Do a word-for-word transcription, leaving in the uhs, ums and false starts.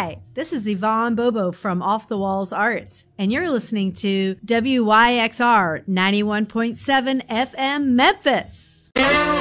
Hi, this is Yvonne Bobo from Off the Walls Arts, and you're listening to W Y X R ninety-one point seven F M Memphis.